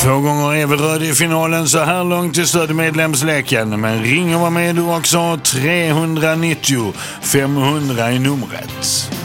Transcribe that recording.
2 gånger Everöd i finalen så här långt i stödmedlemsleken. Men ring och var med du också. 390 500 i numret.